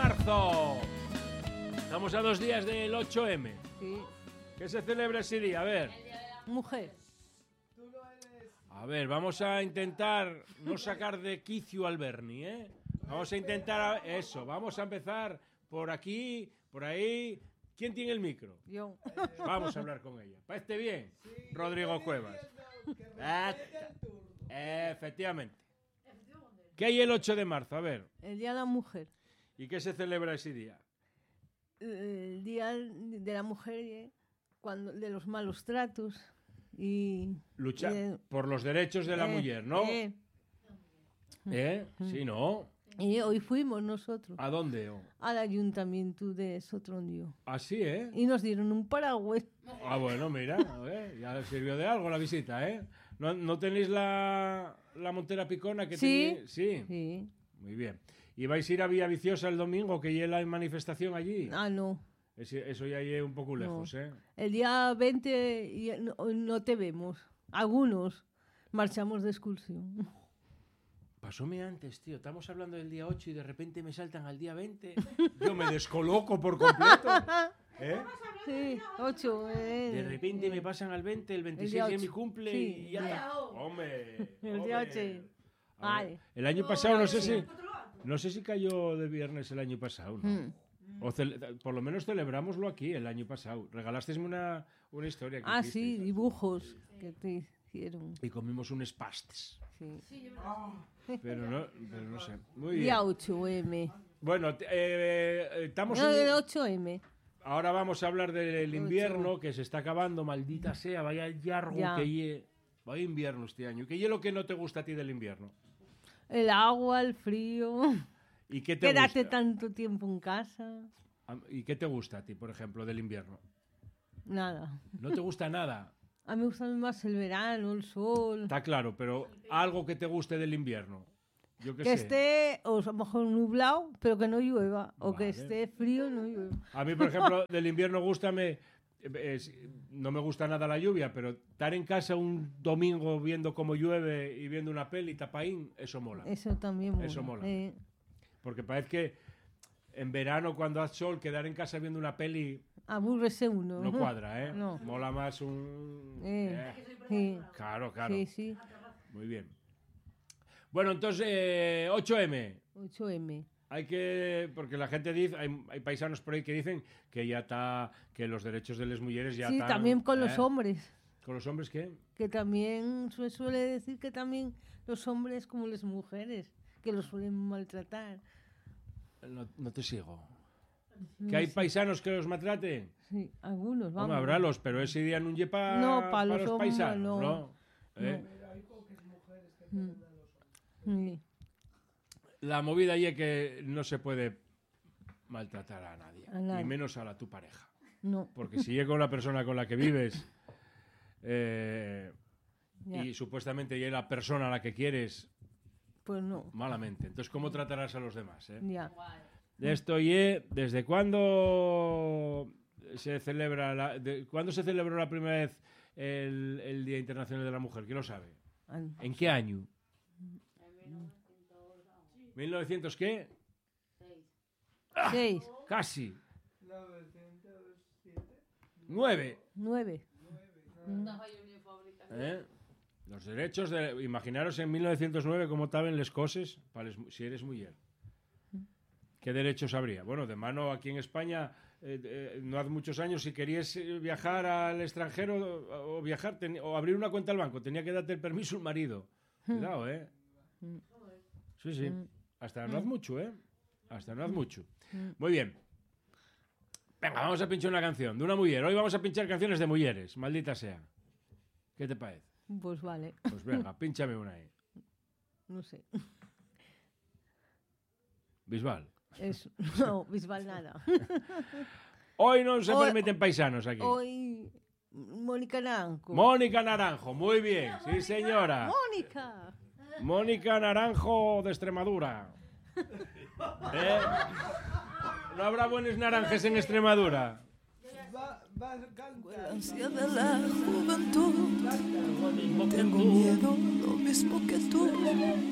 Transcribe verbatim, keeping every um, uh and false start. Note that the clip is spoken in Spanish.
marzo. Estamos a dos días del ocho eme. Sí. ¿Qué se celebra ese día? A ver. Mujer. A ver, vamos a intentar no sacar de quicio al Berni, ¿eh? Vamos a intentar eso. Vamos a empezar por aquí, por ahí. ¿Quién tiene el micro? Yo. Vamos a hablar con ella. ¿Parece bien? Rodrigo Cuevas. Ah, efectivamente. ¿Qué hay el ocho de marzo? A ver. El Día de la Mujer. ¿Y qué se celebra ese día? El Día de la Mujer, eh, cuando, de los malos tratos y... Luchar eh, por los derechos de la eh, mujer, ¿no? eh. ¿Eh? Sí, ¿no? Y hoy fuimos nosotros ¿A dónde? Oh? al ayuntamiento de Sotrondio. Así, ¿eh? Y nos dieron un paraguas. Ah, bueno, mira, a ver, ya sirvió de algo la visita, ¿eh? ¿No, no tenéis la, la montera picona que Sí. tenéis? Sí. Sí. Muy bien. ¿Y vais a ir a Villaviciosa el domingo, que ya hay manifestación allí? Ah, no. Ese- eso ya es un poco lejos, No. ¿eh? El día veinte ya no, no te vemos. Algunos marchamos de excursión. Pasóme antes, tío. Estamos hablando del día ocho y de repente me saltan al día veinte. Yo me descoloco por completo. ¿Eh? Sí, ocho. Eh, De repente eh, me pasan al veinte, el veintiséis día es mi ocho. cumple Sí, y ya el día- está. Hombre. El día hombre. ocho. A ver, Vale. el año pasado no sé si no sé si cayó de viernes el año pasado, ¿no? Mm. O cele- por lo menos celebrámoslo aquí el año pasado. Regalasteis una, una historia que Ah, sí, hicisteis. dibujos que te hicieron. Y comimos unos pastes. Sí. Pero no, pero no sé. Muy bien. Día ocho eme. Bueno, t- eh, eh, estamos No, en- el ocho eme. ahora vamos a hablar del invierno que se está acabando, maldita sea, vaya yargo Ya. que lle. Vaya invierno este año. ¿Qué es lo que no te gusta a ti del invierno? El agua, el frío. ¿Y qué te Quédate gusta? tanto tiempo en casa. ¿Y qué te gusta a ti, por ejemplo, del invierno? Nada. ¿No te gusta nada? A mí me gusta más el verano, el sol. Está claro, pero algo que te guste del invierno. Yo qué Que sé. esté, o a lo mejor nublado, pero que no llueva. O que Vale. esté frío, no llueva. A mí, por ejemplo, del invierno gustame, es- no me gusta nada la lluvia, pero estar en casa un domingo viendo cómo llueve y viendo una peli, tapaín, eso mola. Eso también mola. Eso mola. Eh, Porque parece que en verano, cuando hace sol, quedar en casa viendo una peli Aburrese uno. no cuadra, ¿eh? No. Mola más un... Eh, eh, sí, Claro, claro. sí, sí. Muy bien. Bueno, entonces, eh, ocho eme. ocho eme. Hay que, porque la gente dice, hay, hay paisanos por ahí que dicen que ya está, que los derechos de las mujeres ya Sí, están... también con los ¿eh? hombres. ¿Con los hombres qué? Que también se suele decir que también los hombres como las mujeres, que los suelen maltratar. No, no te sigo. No ¿Que hay sé. paisanos que los maltraten? Sí, algunos, vamos. Vamos, habrálos, pero ese día no es para No, pa los los hombres, paisanos, no. ¿no? ¿Eh? Mm. Sí. La movida ahí es que no se puede maltratar a nadie, A nadie. y menos a la tu pareja. No, Porque si llega con la persona con la que vives eh, ya. y supuestamente ya es la persona a la que quieres, Pues no, malamente. Entonces, ¿cómo tratarás a los demás? Eh? ya. De esto y ¿desde cuándo se celebra la, de, ¿cuándo se celebró la primera vez el, el Día Internacional de la Mujer? ¿Quién lo sabe? An- ¿En qué año? ¿mil novecientos qué? Seis, Casi. Nueve. nueve. ¿Eh? Los derechos de... Imaginaros en mil novecientos nueve cómo estaban las cosas para les- si eres mujer. ¿Qué derechos habría? Bueno, de mano aquí en España, eh, eh, no hace muchos años, si querías eh, viajar al extranjero o, o viajar ten- o abrir una cuenta al banco, tenía que darte el permiso el marido. Cuidado, ¿eh? Sí, sí. Hasta no hace mucho, ¿eh? Hasta no hace mucho. Muy bien. Venga, vamos a pinchar una canción de una mujer. Hoy vamos a pinchar canciones de mujeres, maldita sea. ¿Qué te parece? Pues vale, Pues venga, pínchame una ahí. no sé. Bisbal. Es, no, Bisbal nada. Hoy no se Hoy- permiten paisanos aquí. Hoy, Mónica Naranjo. Mónica Naranjo, muy bien. Sí, señora. ¡Mónica! Mónica Naranjo de Extremadura. ¿Eh? ¿No habrá buenos naranjes en Extremadura? La ansia de la juventud. Tengo miedo, lo mismo que tú.